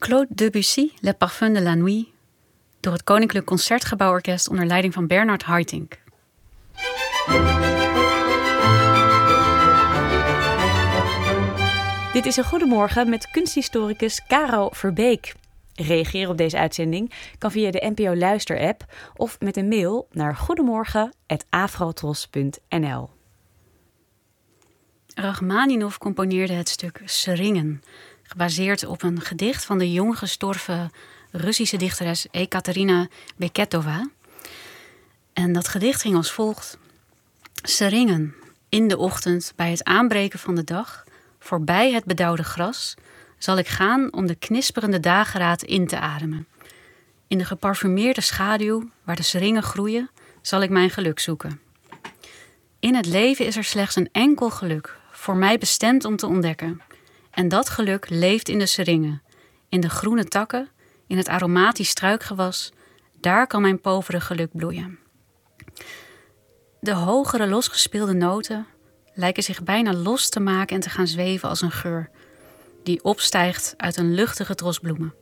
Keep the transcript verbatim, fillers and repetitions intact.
Claude Debussy, Le Parfum de la Nuit, door het Koninklijk Concertgebouworkest onder leiding van Bernard Haitink. Dit is een Goedemorgen met kunsthistoricus Caro Verbeek. Reageren op deze uitzending kan via de N P O Luister-app of met een mail naar goedemorgen apenstaartje afrotros punt n l. Rachmaninov componeerde het stuk Seringen, gebaseerd op een gedicht van de jong gestorven Russische dichteres Ekaterina Beketova. En dat gedicht ging als volgt. Seringen, in de ochtend bij het aanbreken van de dag, voorbij het bedauwde gras, zal ik gaan om de knisperende dageraad in te ademen. In de geparfumeerde schaduw, waar de seringen groeien, zal ik mijn geluk zoeken. In het leven is er slechts een enkel geluk, voor mij bestemd om te ontdekken. En dat geluk leeft in de seringen, in de groene takken, in het aromatisch struikgewas. Daar kan mijn povere geluk bloeien. De hogere losgespeelde noten lijken zich bijna los te maken en te gaan zweven als een geur die opstijgt uit een luchtige tros bloemen.